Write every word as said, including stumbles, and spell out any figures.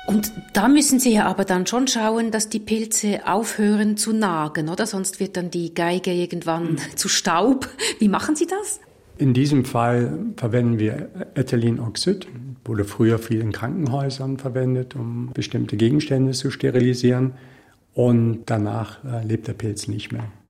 Und da müssen Sie ja aber dann schon schauen, dass die Pilze aufhören zu nagen, oder? Sonst wird dann die Geige irgendwann zu Staub. Wie machen Sie das? In diesem Fall verwenden wir Ethylenoxid, wurde früher viel in Krankenhäusern verwendet, um bestimmte Gegenstände zu sterilisieren. Und danach lebt der Pilz nicht mehr.